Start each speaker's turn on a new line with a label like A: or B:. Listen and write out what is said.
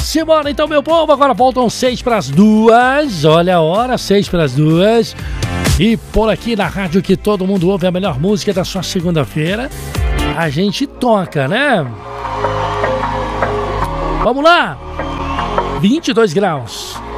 A: Simbora então, meu povo, agora faltam 6:02, olha a hora, 6:02. E por aqui na rádio que todo mundo ouve a melhor música da sua segunda-feira, a gente toca, né? Vamos lá! 22 graus.